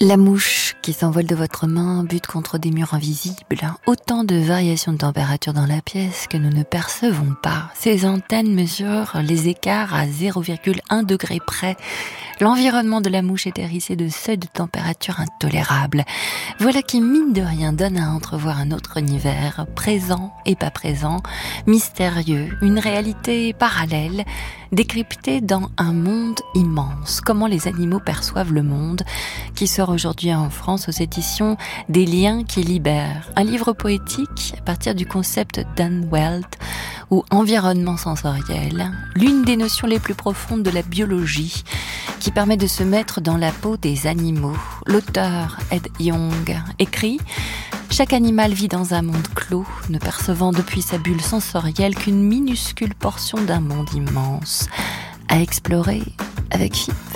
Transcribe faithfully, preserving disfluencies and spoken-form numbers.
La mouche qui s'envole de votre main bute contre des murs invisibles. Autant de variations de température dans la pièce que nous ne percevons pas. Ces antennes mesurent les écarts à zéro virgule un degré près. L'environnement de la mouche est hérissé de seuils de température intolérables. Voilà qui, mine de rien, donne à entrevoir un autre univers, présent et pas présent, mystérieux, une réalité parallèle, décryptée dans un monde immense. Comment les animaux perçoivent le monde, qui sort aujourd'hui en France aux éditions Des liens qui libèrent. Un livre poétique à partir du concept d'Anne Weld, ou environnement sensoriel, l'une des notions les plus profondes de la biologie, qui permet de se mettre dans la peau des animaux. L'auteur Ed Yong écrit « Chaque animal vit dans un monde clos, ne percevant depuis sa bulle sensorielle qu'une minuscule portion d'un monde immense, à explorer avec F I P.